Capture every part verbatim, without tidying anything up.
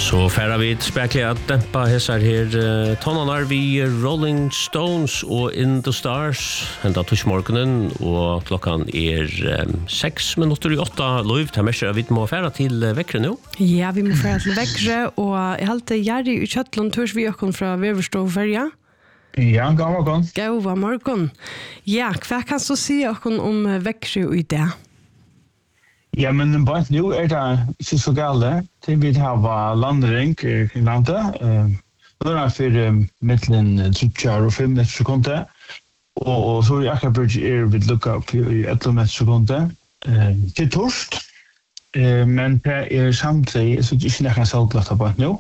Så færa vi spekli at dempa hessar her uh, tonnanar vi Rolling Stones og In the Stars enda tushmorgenen og klokkan er um, seks minutter i åtta loiv til messer vi må færa til uh, Vekre nå. Ja, vi må færa til Vekre og jeg halte Jerry i Kjøtland tørs vi okkon fra Veverstov ferja. Ja, god morgen. God morgen. Ja, hva kan du si okkon om Vekre i det? Ja, men bare nu er det ikke så gale. Til vi har landring i landet. Nå er det for midtelen tretti og fem meter sekunder. Og, og så er det akkurat er vi lukket opp i elleve meter sekunder. Til torst. Men det er samtidig, så det er ikke nekken salglagt på nå.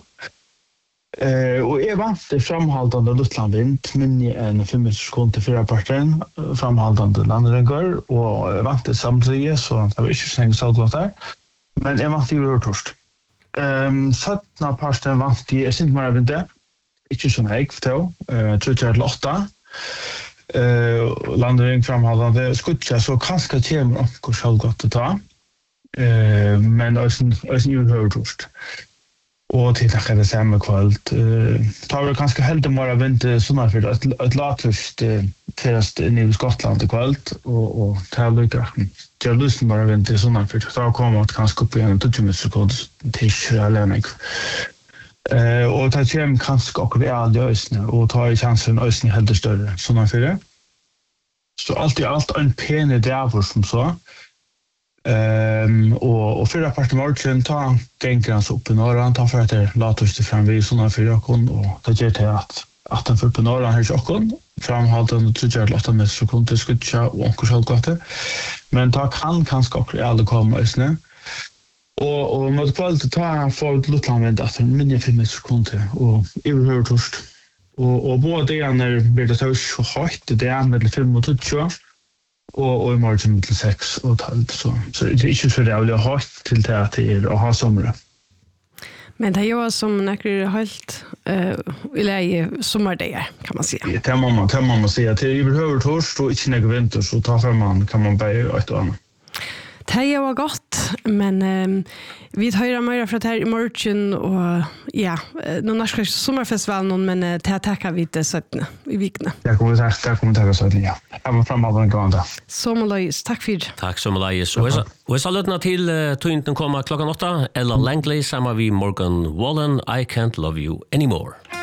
Uh, og jeg vant det framhaldende luftlandvind, minne enn fem sekunder til fire parten, framhaldende landringer, og jeg vant det samtidig, så det var ikke så lenge salglagt der. Men jeg vant det i rørtorst. Um, syttende parten vant det, jeg synes mer av det, ikke sånn jeg, for det, uh, tretti til åtta. Uh, landring framhaldende, skuttet, så kanskje kommer noe salglagt å ta, uh, men også i rørtorst. Og til takk er det samme kvalt. Uh, tar vi kanskje heldig mer av vente sånn for et, et latrust uh, terest inn i Skottland til kvalt, og, og til lykker til å lyst mer av vente sånn for da kommer det kanskje opp igjen tjueto sekunder til kjørelenning. Uh, og det kommer kanskje akkurat i alle øsene, og tar i chansen øsene heldig større sånn for det. Så alt i alt en pene dæver som så. Um, og, og fyrre part av morgen ta genker hans opp i Norran, ta for at det later oss til fremvis sånn for åkken, og det gjør til at at den fyrer på Norran her i åkken, framhalden og tretti til åtta meter sekunder skutja og onker selvgåtte, men ta kan kanskje akkurat alle komme øsene, og, og mot kvalitet ta for luftlandvind at den minne fem meter sekunder, og i behøver torst, og, og både det er blir det så høyt, det er med fem og tretti, og, og i morgen til seks og tolv, så, så det er ikke så rævlig å ha til det at det er å ha sommer. Men det er jo som nekker helt uh, i leie sommerdager, kan man si. Ja, det må man, det må man si. Til i behøver torst og ikke nekker vinter, så ta frem man, kan man bare et og annet. Det er jo godt, men um, vi tar mer fra det her i morgen, og ja, nå norske sommerfestivalen, men uh, det takker vi til syttende i vikene. Det kommer vi til å syttende, ja. Jeg må frem av den gående. Sommerleis, takk for. Takk sommerleis. Og jeg sa løtene til uh, tøynten kommer klokken åtta, eller Langley sammen vi Morgan Wallen, I Can't Love You Anymore.